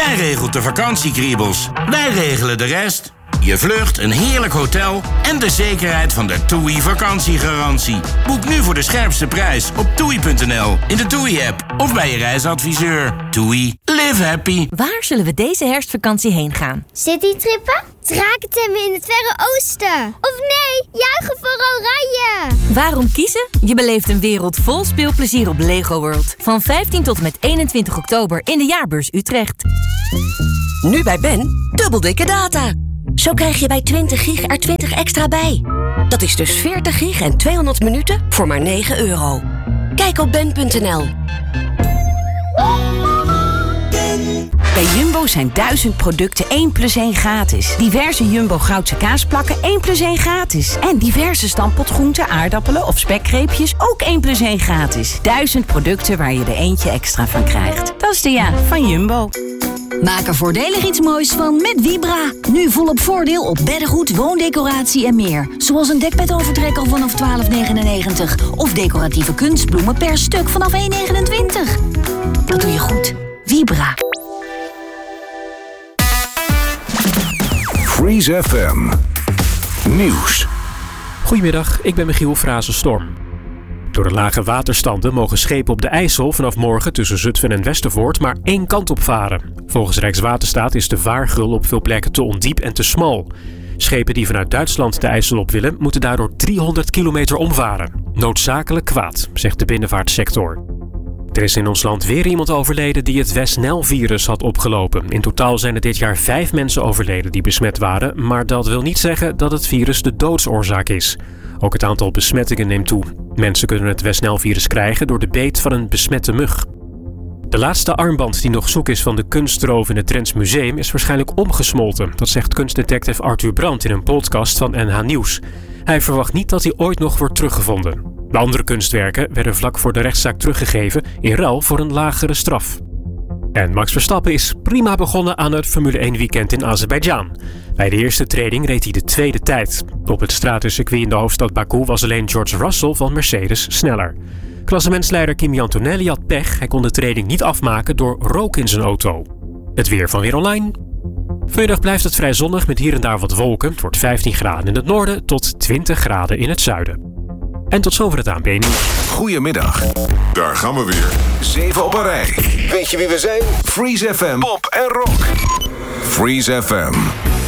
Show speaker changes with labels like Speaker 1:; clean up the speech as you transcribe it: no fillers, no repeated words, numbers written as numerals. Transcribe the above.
Speaker 1: Jij regelt de vakantiekriebels. Wij regelen de rest. Je vlucht, een heerlijk hotel en de zekerheid van de TUI vakantiegarantie. Boek nu voor de scherpste prijs op TUI.nl, in de TUI-app of bij je reisadviseur. TUI, live happy.
Speaker 2: Waar zullen we deze herfstvakantie heen gaan?
Speaker 3: Citytrippen? Drakentemmen in het Verre Oosten? Of nee, juichen voor Oranje!
Speaker 2: Waarom kiezen? Je beleeft een wereld vol speelplezier op Lego World. Van 15 tot en met 21 oktober in de Jaarbeurs Utrecht.
Speaker 4: Nu bij Ben, dubbel dikke data. Zo krijg je bij 20 gig er 20 extra bij. Dat is dus 40 gig en 200 minuten voor maar €9. Kijk op ben.nl.
Speaker 5: Bij Jumbo zijn 1000 producten 1 + 1 gratis. Diverse Jumbo Goudse kaasplakken 1 + 1 gratis. En diverse stampotgroenten, aardappelen of spekgreepjes ook 1 + 1 gratis. 1000 producten waar je er eentje extra van krijgt. Dat is de van Jumbo.
Speaker 6: Maak er voordelig iets moois van met Vibra. Nu volop voordeel op beddengoed, woondecoratie en meer. Zoals een dekbedovertrek al vanaf €12,99. Of decoratieve kunstbloemen per stuk vanaf €1,29. Dat doe je goed. Vibra.
Speaker 7: Freeze FM Nieuws.
Speaker 8: Goedemiddag, ik ben Michiel Frazenstorm. Door de lage waterstanden mogen schepen op de IJssel vanaf morgen tussen Zutphen en Westervoort maar één kant op varen. Volgens Rijkswaterstaat is de vaargeul op veel plekken te ondiep en te smal. Schepen die vanuit Duitsland de IJssel op willen, moeten daardoor 300 kilometer omvaren. Noodzakelijk kwaad, zegt de binnenvaartsector. Er is in ons land weer iemand overleden die het West-Nile-virus had opgelopen. In totaal zijn er dit jaar 5 mensen overleden die besmet waren, maar dat wil niet zeggen dat het virus de doodsoorzaak is. Ook het aantal besmettingen neemt toe. Mensen kunnen het West-Nile-virus krijgen door de beet van een besmette mug. De laatste armband die nog zoek is van de kunstroof in het Drents Museum is waarschijnlijk omgesmolten. Dat zegt kunstdetective Arthur Brandt in een podcast van NH Nieuws. Hij verwacht niet dat hij ooit nog wordt teruggevonden. De andere kunstwerken werden vlak voor de rechtszaak teruggegeven in ruil voor een lagere straf. En Max Verstappen is prima begonnen aan het Formule 1 weekend in Azerbeidzjan. Bij de eerste training reed hij de tweede tijd. Op het stratencircuit in de hoofdstad Baku was alleen George Russell van Mercedes sneller. Klassementsleider Kimi Antonelli had pech. Hij kon de training niet afmaken door rook in zijn auto. Het weer van Weer Online. Vanmiddag blijft het vrij zonnig met hier en daar wat wolken. Het wordt 15 graden in het noorden tot 20 graden in het zuiden. En tot zover het ANP.
Speaker 7: Goedemiddag. Daar gaan we weer. 7 op een rij. Weet je wie we zijn? Freeze FM, pop en rock. Freeze FM.